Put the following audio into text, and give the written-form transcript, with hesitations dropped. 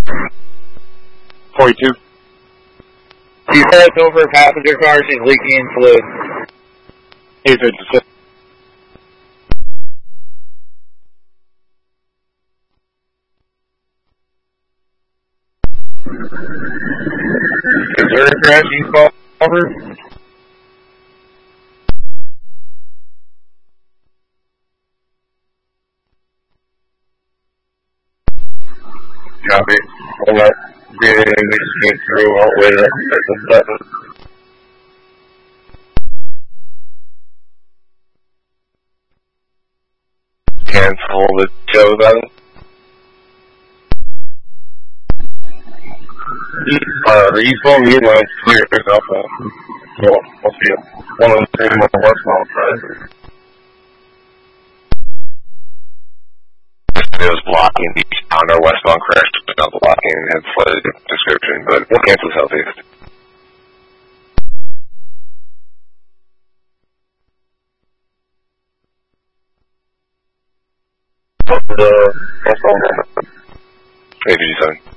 42. She's passed over a passenger car. She's leaking fluid. 856. Is there a crash eastbound? Over. Copy. Hold up. We just came through. I'll wait up. Press the button. Cancel the show button. The eastbound mean line's clear. There's alpha. So, I'll see you. One of the same on the westbound side. It was blocking the eastbound or westbound crash. It's not blocking. It had flooded description, but we'll cancel southeast. The westbound 887.